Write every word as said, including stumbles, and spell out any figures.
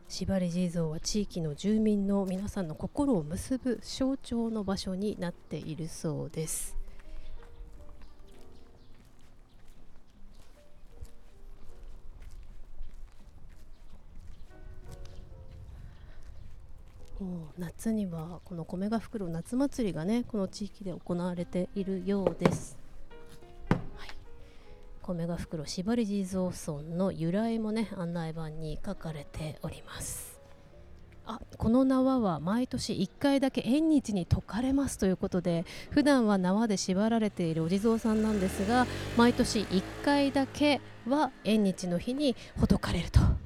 芝里地蔵は地域の住民の皆さんの心を結ぶ象徴の場所になっているそうです。もう夏にはこの米が袋夏祭りがね、この地域で行われているようです。はい、米が袋芝里地蔵村の由来もね、案内板に書かれております。あ、この縄は毎年いっかいだけ縁日に解かれますということで、普段は縄で縛られているお地蔵さんなんですが、毎年いっかいだけは縁日の日にほどかれると